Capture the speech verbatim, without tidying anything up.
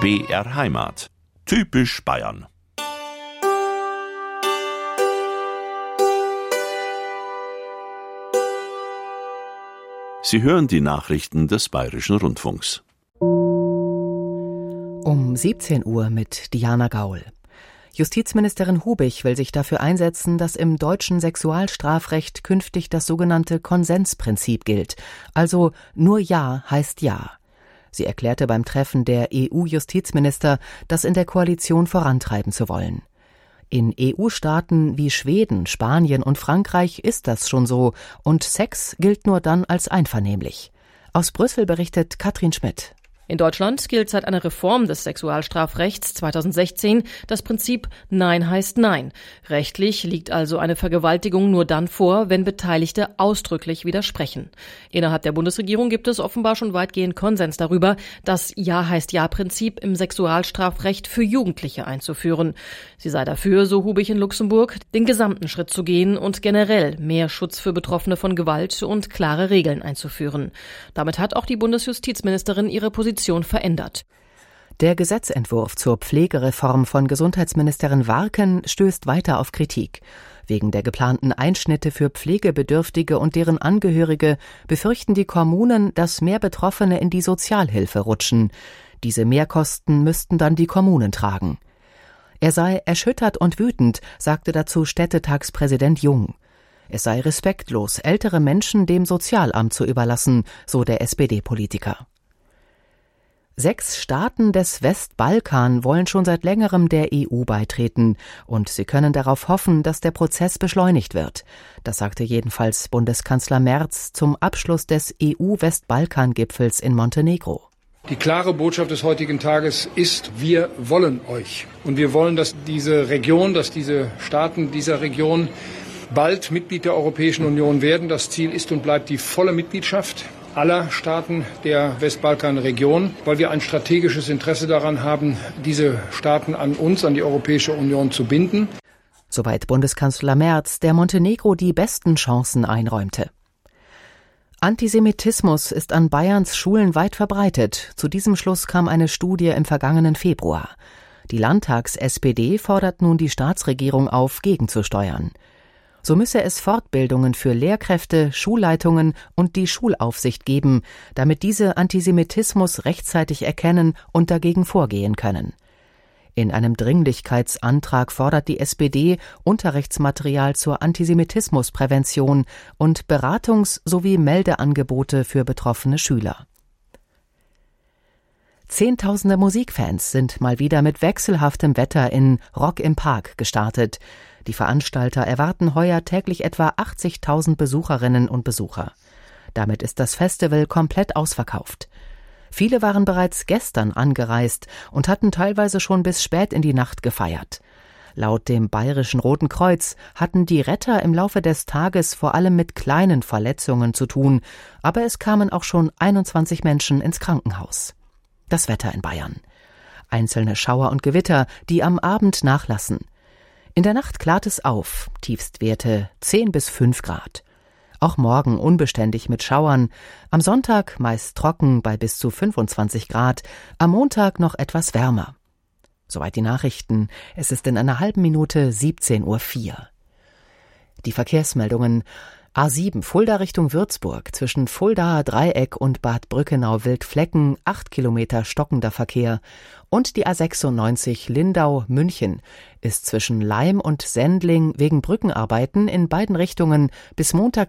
B R Heimat. Typisch Bayern. Sie hören die Nachrichten des Bayerischen Rundfunks. Um siebzehn Uhr mit Diana Gaul. Justizministerin Hubich will sich dafür einsetzen, dass im deutschen Sexualstrafrecht künftig das sogenannte Konsensprinzip gilt. Also nur Ja heißt Ja. Sie erklärte beim Treffen der E U-Justizminister, das in der Koalition vorantreiben zu wollen. In E U-Staaten wie Schweden, Spanien und Frankreich ist das schon so und Sex gilt nur dann als einvernehmlich. Aus Brüssel berichtet Katrin Schmidt. In Deutschland gilt seit einer Reform des Sexualstrafrechts zweitausendsechzehn das Prinzip Nein heißt Nein. Rechtlich liegt also eine Vergewaltigung nur dann vor, wenn Beteiligte ausdrücklich widersprechen. Innerhalb der Bundesregierung gibt es offenbar schon weitgehend Konsens darüber, das Ja heißt Ja-Prinzip im Sexualstrafrecht für Jugendliche einzuführen. Sie sei dafür, so Hubich in Luxemburg, den gesamten Schritt zu gehen und generell mehr Schutz für Betroffene von Gewalt und klare Regeln einzuführen. Damit hat auch die Bundesjustizministerin ihre Position verändert. Der Gesetzentwurf zur Pflegereform von Gesundheitsministerin Warken stößt weiter auf Kritik. Wegen der geplanten Einschnitte für Pflegebedürftige und deren Angehörige befürchten die Kommunen, dass mehr Betroffene in die Sozialhilfe rutschen. Diese Mehrkosten müssten dann die Kommunen tragen. Er sei erschüttert und wütend, sagte dazu Städtetagspräsident Jung. Es sei respektlos, ältere Menschen dem Sozialamt zu überlassen, so der S P D-Politiker. Sechs Staaten des Westbalkan wollen schon seit längerem der E U beitreten und sie können darauf hoffen, dass der Prozess beschleunigt wird. Das sagte jedenfalls Bundeskanzler Merz zum Abschluss des E U-Westbalkan-Gipfels in Montenegro. Die klare Botschaft des heutigen Tages ist, wir wollen euch. Und wir wollen, dass diese Region, dass diese Staaten dieser Region bald Mitglied der Europäischen Union werden. Das Ziel ist und bleibt die volle Mitgliedschaft aller Staaten der Westbalkanregion, weil wir ein strategisches Interesse daran haben, diese Staaten an uns, an die Europäische Union zu binden. Soweit Bundeskanzler Merz, der Montenegro die besten Chancen einräumte. Antisemitismus ist an Bayerns Schulen weit verbreitet. Zu diesem Schluss kam eine Studie im vergangenen Februar. Die Landtags-S P D fordert nun die Staatsregierung auf, gegenzusteuern. So müsse es Fortbildungen für Lehrkräfte, Schulleitungen und die Schulaufsicht geben, damit diese Antisemitismus rechtzeitig erkennen und dagegen vorgehen können. In einem Dringlichkeitsantrag fordert die S P D Unterrichtsmaterial zur Antisemitismusprävention und Beratungs- sowie Meldeangebote für betroffene Schüler. Zehntausende Musikfans sind mal wieder mit wechselhaftem Wetter in Rock im Park gestartet. Die Veranstalter erwarten heuer täglich etwa achtzigtausend Besucherinnen und Besucher. Damit ist das Festival komplett ausverkauft. Viele waren bereits gestern angereist und hatten teilweise schon bis spät in die Nacht gefeiert. Laut dem Bayerischen Roten Kreuz hatten die Retter im Laufe des Tages vor allem mit kleinen Verletzungen zu tun, aber es kamen auch schon einundzwanzig Menschen ins Krankenhaus. Das Wetter in Bayern. Einzelne Schauer und Gewitter, die am Abend nachlassen. In der Nacht klart es auf, Tiefstwerte zehn bis fünf Grad. Auch morgen unbeständig mit Schauern, am Sonntag meist trocken bei bis zu fünfundzwanzig Grad, am Montag noch etwas wärmer. Soweit die Nachrichten, es ist in einer halben Minute siebzehn Uhr vier. Die Verkehrsmeldungen: A sieben Fulda Richtung Würzburg, zwischen Fuldaer Dreieck und Bad Brückenau-Wildflecken, acht Kilometer stockender Verkehr. Und die A sechsundneunzig Lindau-München ist zwischen Laim und Sendling wegen Brückenarbeiten in beiden Richtungen bis Montag